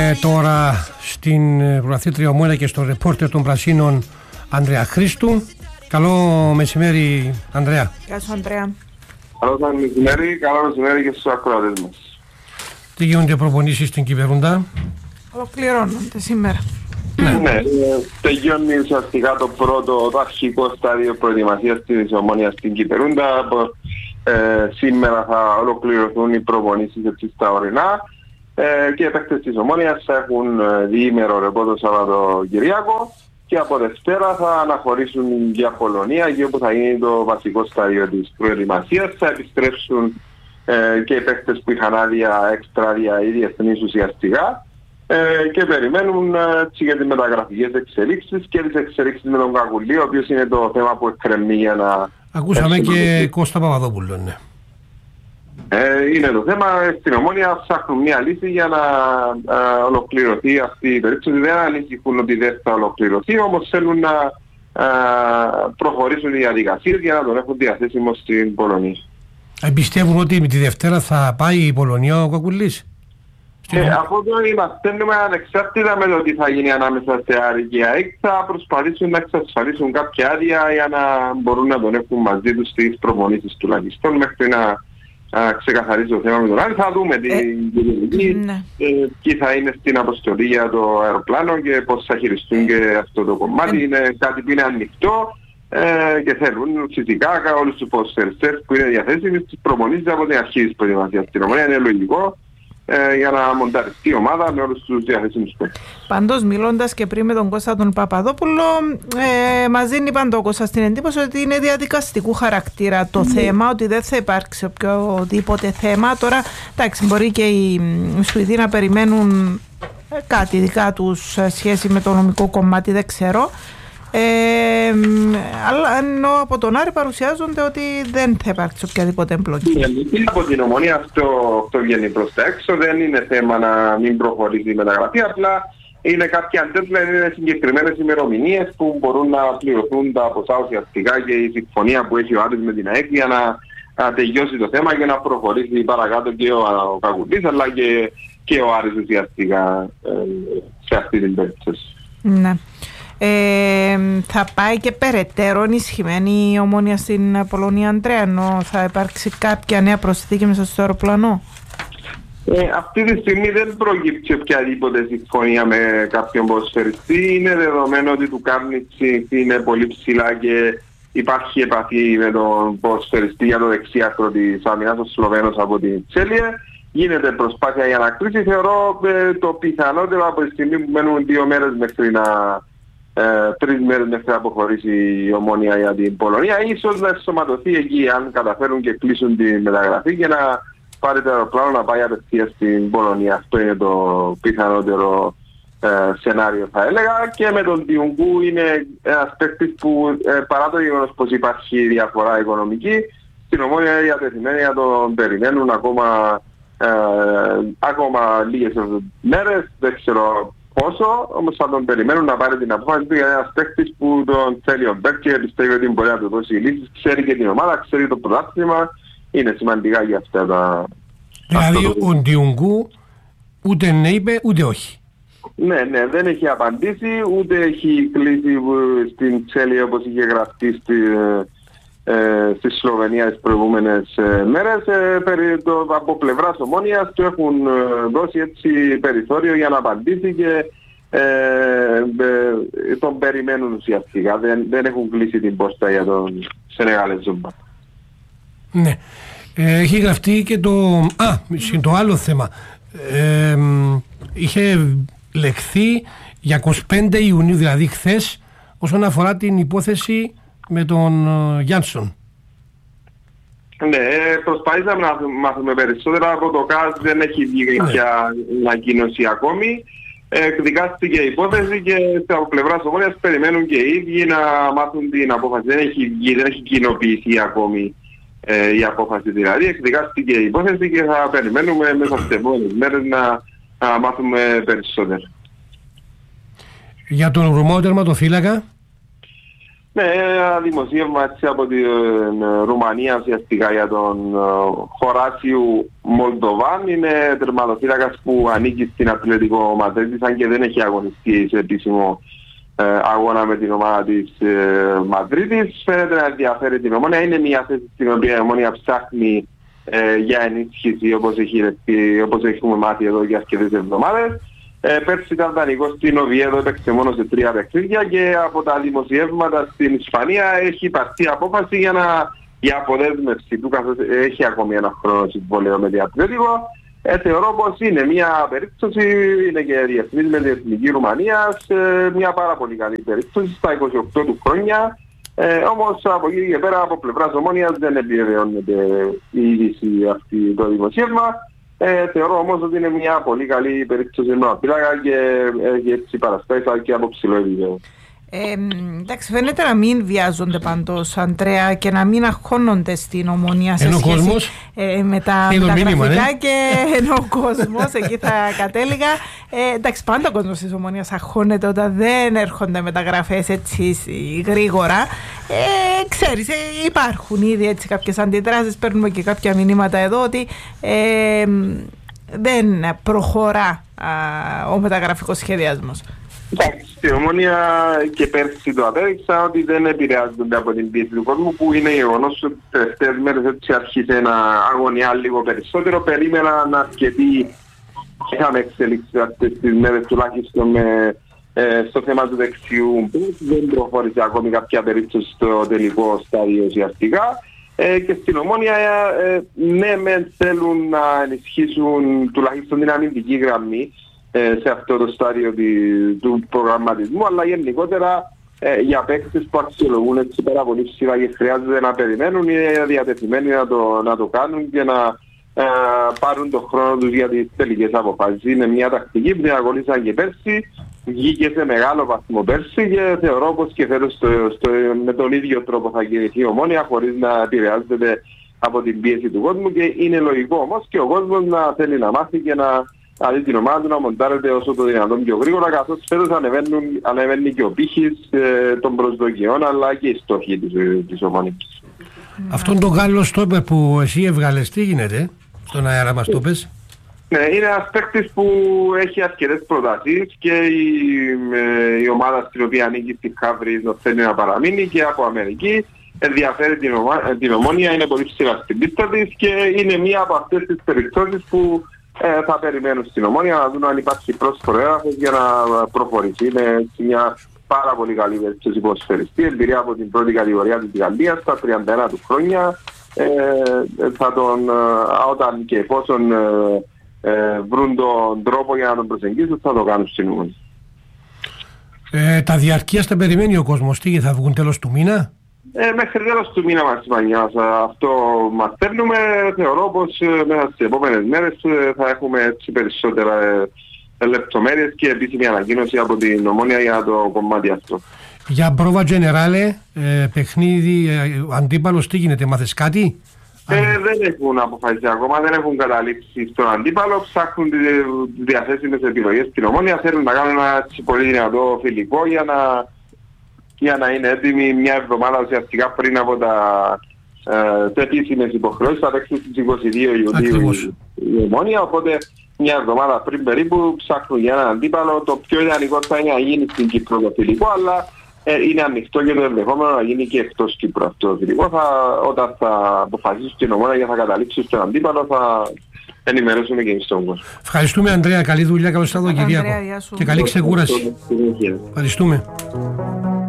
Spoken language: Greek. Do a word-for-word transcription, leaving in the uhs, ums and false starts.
Ε, τώρα στην πρωταθλήτρια Ομόνα και στο ρεπόρτερ των Πρασίνων Ανδρέα Χρήστου. Καλό μεσημέρι, Ανδρέα. Γεια σου, Ανδρέα. Καλό μεσημέρι, καλό μεσημέρι και στους ακροατές μας. Τι γίνονται προπονήσεις στην Κυπερούντα? Ολοκληρώνονται σήμερα. Ναι, ναι, τελειώνει ουσιαστικά το πρώτο, το αρχικό στάδιο προετοιμασίας της Ομόνοιας στην Κυπερούντα. Ε, σήμερα θα ολοκληρωθούν οι προπονήσεις έτσι στα ορεινά ε, και οι παίκτες της Ομόνοιας θα έχουν διήμερο ρεπό το Σαββατοκυριακό και από Δευτέρα θα αναχωρήσουν για Πολωνία, εκεί όπου θα γίνει το βασικό στάδιο της προετοιμασίας. Θα επιστρέψουν ε, και οι παίκτες που είχαν άδεια, έξτρα άδεια ή διεθνείς ουσιαστικά. Ε, και περιμένουν έτσι για τις μεταγραφικές εξελίξεις και τις εξελίξεις με τον Κακουλή, ο οποίος είναι το θέμα που εκκρεμεί για να... Ακούσαμε και Κώστα Παπαδόπουλο, ναι. Ε, είναι το θέμα. Στην Ομόνια ψάχνουν μια λύση για να ε, ολοκληρωθεί αυτή η περίπτωση. Δεν ανησυχούν ότι δεν θα ολοκληρωθεί, όμως θέλουν να ε, προχωρήσουν οι διαδικασίες για να τον έχουν διαθέσιμο στην Πολωνία. Πιστεύουν ότι με τη Δευτέρα θα πάει η Πολωνία ο Κακουλής? Ε, από εδώ μαθαίνουμε ανεξάρτητα με το τι θα γίνει ανάμεσα σε Άρη και ΑΕΚ, θα προσπαθήσουν να εξασφαλίσουν κάποια άδεια για να μπορούν να τον έχουν μαζί τους στις προπονήσεις τουλάχιστον μέχρι να α, ξεκαθαρίσει το θέμα με τον Άρη. Θα δούμε την ε, ναι. ε, ποιοι θα είναι στην αποστολή για το αεροπλάνο και πώς θα χειριστούν και αυτό το κομμάτι. Ε, είναι κάτι που είναι ανοιχτό ε, και θέλουν φυσικά όλους τους ποδοσφαιριστές που είναι διαθέσιμοι στις προπονήσεις από την αρχή της προετοιμασίας στην Ομόνια. Είναι λογικό για να μονταριστεί η ομάδα με όλους τους διαθέσιμους παίκτες. Πάντως, μιλώντας και πριν με τον Κώστα τον Παπαδόπουλο, ε, μας δίνει πάντα ο Κώστας την εντύπωση ότι είναι διαδικαστικού χαρακτήρα το mm. θέμα, ότι δεν θα υπάρξει οποιοδήποτε θέμα. Τώρα, εντάξει, μπορεί και οι Σουηδοί να περιμένουν κάτι δικά τους σχέση με το νομικό κομμάτι, δεν ξέρω. Ε, αλλά ενώ από τον Άρη παρουσιάζονται ότι δεν θα υπάρξει οποιαδήποτε εμπλοκή. Ναι, από την Ομόνια αυτό, αυτό βγαίνει προς τα έξω, δεν είναι θέμα να μην προχωρήσει η μεταγραφή, απλά είναι κάποια deadline, είναι συγκεκριμένες ημερομηνίες που μπορούν να πληρωθούν τα ποσά ουσιαστικά και η συμφωνία που έχει ο Άρης με την ΑΕΚ για να, να τελειώσει το θέμα και να προχωρήσει παρακάτω και ο, ο Κακουλής αλλά και, και ο Άρης ουσιαστικά ε, σε αυτή την περίπτωση. Ναι. Ε, θα πάει και περαιτέρω ενισχυμένη η Ομόνια στην Πολωνία, Ανδρέα, ενώ θα υπάρξει κάποια νέα προσθήκη μέσα στο αεροπλανό? Ε, αυτή τη στιγμή δεν προκύψει οποιαδήποτε συμφωνία με κάποιον ποδοσφαιριστή. Είναι δεδομένο ότι του Κάρνιτσι είναι πολύ ψηλά και υπάρχει επαφή με τον ποδοσφαιριστή για το δεξιάκρο της άμυνας, ο Σλοβαίνος από την Τσέλιε. Γίνεται προσπάθεια για να κλείσει. Θεωρώ ε, το πιθανότερο από τη στιγμή που μένουν δύο μέρες μέχρι να Ε, τρεις μέρες μέχρι να αποχωρήσει η Ομόνια για την Πολωνία, ίσως να ενσωματωθεί εκεί αν καταφέρουν και κλείσουν τη μεταγραφή και να πάρει το αεροπλάνο να πάει απευθείας στην Πολωνία. Αυτό είναι το πιθανότερο ε, σενάριο, θα έλεγα. Και με τον Διουγκού είναι ένας παίκτης που ε, παρά το γεγονός πως υπάρχει διαφορά οικονομική, στην Ομόνια είναι διατεθειμένοι να τον περιμένουν ακόμα, ε, ακόμα λίγες μέρες, δεν ξέρω πόσο, όμως θα τον περιμένουν να πάρει την απόφαση του για ένας παίκτης που τον θέλει ο Μπέρ και πιστεύει ότι μπορεί να του δώσει λύσεις, ξέρει και την ομάδα, ξέρει το πρωτάθλημα, είναι σημαντικά για αυτά τα... Δηλαδή το... ο Ντιουγκού ούτε ναι είπε ούτε όχι. Ναι, ναι, δεν έχει απαντήσει, ούτε έχει κλείσει στην Τσέλη όπως είχε γραφτεί στη, ε, στη Σλοβενία τις προηγούμενες ε, μέρες. Ε, περί, το, από πλευράς Ομόνοιας του έχουν ε, δώσει έτσι περιθώριο για να απαντήσει και ε, ε, τον περιμένουν ουσιαστικά. Δεν, δεν έχουν κλείσει την πόρτα για τον Σενεγάλε Ζούμπα. Ναι. Ε, έχει γραφτεί και το... Α, το άλλο θέμα. Ε, είχε λεχθεί για εικοστή πέμπτη Ιουνίου, δηλαδή χθες, όσον αφορά την υπόθεση με τον Γιάνσον. Ναι, προσπαθήσαμε να μάθουμε περισσότερα. Από το ΚΑΣ δεν έχει βγει κάποια ανακοίνωση ακόμη. Εκδικάστηκε η υπόθεση και από πλευράς Ομόνοιας περιμένουν και οι ίδιοι να μάθουν την απόφαση. Δεν έχει βγει, δεν έχει κοινοποιηθεί ακόμη ε, η απόφαση δηλαδή. Εκδικάστηκε η υπόθεση και θα περιμένουμε μέσα στις επόμενες μέρες να, να μάθουμε περισσότερα. Για τον Ρουμαίο τερματοφύλακα. Ναι, ένα δημοσίευμα έτσι από την Ρουμανία ουσιαστικά για τον Χοράσιου Μολδοβάν. Είναι τερματοφύλακας που ανήκει στην Ατλέτικο Μαδρίτης, αν και δεν έχει αγωνιστεί σε επίσημο ε, αγώνα με την ομάδα της ε, Μαδρίτης. Φαίνεται να ενδιαφέρει την Ομόνια. Είναι μια θέση στην οποία η Ομόνια ψάχνει ε, για ενίσχυση, όπως, έχει, όπως έχουμε μάθει εδώ για αρκετές εβδομάδες. Ε, πέρσι ήταν δανεικός στην Οβιέδο, έπαιξε μόνο σε τρία παιχνίδια και από τα δημοσιεύματα στην Ισπανία έχει πάρθει απόφαση για, να, για αποδέσμευση του, καθώς έχει ακόμη ένα χρόνο συμβόλαιο με την Ατλέτικο. Ε, θεωρώ πως είναι μια περίπτωση, είναι και διεθνής με την Εθνική Ρουμανία, μια πάρα πολύ καλή περίπτωση στα είκοσι οκτώ του χρόνια. Ε, όμως από εκεί και πέρα από πλευράς Ομόνοιας δεν επιβεβαιώνεται η είδηση αυτή το δημοσίευμα. Ε, θεωρώ όμως ότι είναι μια πολύ καλή περίπτωση με φύλακα και έχει έτσι παραστάσεις και από ψηλό επίπεδο. Ε, εντάξει, φαίνεται να μην βιάζονται πάντως, Αντρέα, και να μην αγχώνονται στην Ομόνια σε σχέση ε, με τα, με τα γραφικά ναι. Και ενώ ο κόσμος, εκεί θα κατέληγα. Ε, εντάξει, πάντα ο κόσμος της Ομόνιας αγχώνεται όταν δεν έρχονται μεταγραφές έτσι γρήγορα. Ε, ξέρεις, ε, υπάρχουν ήδη έτσι κάποιες αντιδράσεις, παίρνουμε και κάποια μηνύματα εδώ ότι ε, δεν προχωρά α, ο μεταγραφικός σχεδιασμός. Εντάξει, στην Ομόνια και πέρσι το απέδειξα ότι δεν επηρεάζονται από την πίεση του κόσμου, που είναι γεγονός ότι τις τελευταίες μέρες έτσι άρχισε να αγωνιά λίγο περισσότερο. Περίμεναν αρκετοί, είχαμε εξελίξει αυτές τις μέρες τουλάχιστον με, ε, στο θέμα του δεξιού, που δεν προχώρησε ακόμη κάποια περίπτωση στο τελικό στάδιο ουσιαστικά. Ε, και στην Ομόνια ε, ναι μεν θέλουν να ενισχύσουν τουλάχιστον την αμυντική γραμμή σε αυτό το στάδιο του προγραμματισμού, αλλά γενικότερα ε, για παίκτες που αξιολογούν έτσι πάρα πολύ ψηλά και χρειάζεται να περιμένουν, είναι διατεθειμένοι να το, να το κάνουν και να ε, πάρουν τον χρόνο τους για τις τελικές αποφάσεις. Είναι μια τακτική που την ακολούθησαν και πέρσι, βγήκε σε μεγάλο βαθμό πέρσι και θεωρώ πως και φέτος στο, στο, με τον ίδιο τρόπο θα κινηθεί η Ομόνια χωρίς να επηρεάζεται από την πίεση του κόσμου, και είναι λογικό όμως και ο κόσμος να θέλει να μάθει και να δηλαδή την ομάδα του να μοντάρεται όσο το δυνατόν πιο γρήγορα, καθώς φέτος ανεβαίνει και ο πύχης ε, των προσδοκιών αλλά και η στόχη της, της Ομόνικης. Αυτόν τον Γάλλο στόπερ που εσύ έβγαλες, τι γίνεται στον αέρα, μας το πες? Ναι, είναι ένας παίκτης που έχει αρκετές προτάσεις και η, ε, η ομάδα στην οποία ανήκει στη Χαύρη θέλει να παραμείνει και από Αμερική. Ενδιαφέρει την, ομα, την Ομόνια, είναι πολύ ψηλά στην πίστα της και είναι μία από αυτές τις περιπτώσεις που Ε, θα περιμένουν στην Ομόνια να δουν αν υπάρχει πρόσφορο έδαφος για να προχωρήσει. Είναι μια πάρα πολύ καλή περίπτωση ποδοσφαιριστή, εμπειρία από την πρώτη κατηγορία της Γαλλίας στα τριάντα ένα του χρόνια. Ε, θα τον, όταν και εφόσον ε, ε, βρουν τον τρόπο για να τον προσεγγίσουν, θα το κάνουν στην Ομόνια. Ε, τα διαρκείας τα περιμένει ο κόσμος, τι θα βγουν τέλος του μήνα? Ε, μέχρι τέλος του μήνα μας Μανιάς αυτό μαθαίνουμε. Θεωρώ πως ε, μέσα στις επόμενες μέρες ε, θα έχουμε έτσι περισσότερα ε, λεπτομέρειες και επίσημη ανακοίνωση από την Ομόνια για το κομμάτι αυτό. Για πρόβα Τζενεράλε, ε, παιχνίδι, ε, αντίπαλος, τι γίνεται, μάθες κάτι? Ε, δεν έχουν αποφασίσει ακόμα, δεν έχουν καταλήξει στον αντίπαλο, ψάχνουν τις διαθέσιμες επιλογές στην Ομόνια, θέλουν να κάνουν ένα πολύ δυνατό φιλικό για να για να είναι έτοιμη μια εβδομάδα ουσιαστικά πριν από τα ε, επίσημες υποχρεώσεις. Θα παίξουν στις είκοσι δύο Ιουλίου η Ομόνια, οπότε μια εβδομάδα πριν περίπου ψάχνουν για έναν αντίπαλο. Το πιο ιδανικό θα είναι να γίνει στην Κύπρο το φιλικό, αλλά ε, είναι ανοιχτό και το ενδεχόμενο να γίνει και εκτός Κύπρου αυτό το φιλικό. Θα, όταν θα αποφασίσουν την Ομόνια και θα καταλήξουν στον αντίπαλο, θα ενημερώσουμε και εμείς τον κόσμο. Ευχαριστούμε, Ανδρέα, καλή δουλειά, καλώς τα δω, Κυρίακο, και καλή ξεκούραση. Ευχαριστούμε.